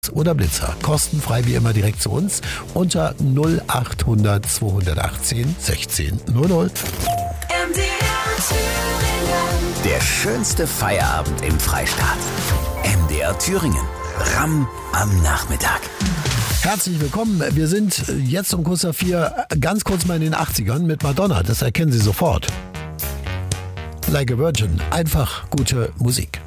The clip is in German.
oder Blitzer. Kostenfrei wie immer direkt zu uns unter 0800 218 1600. Der schönste Feierabend im Freistaat. MDR Thüringen. Ramm am Nachmittag. Herzlich willkommen. Wir sind jetzt um kurz nach 4 ganz kurz mal in den 80ern mit Madonna. Das erkennen Sie sofort. Like a Virgin. Einfach gute Musik.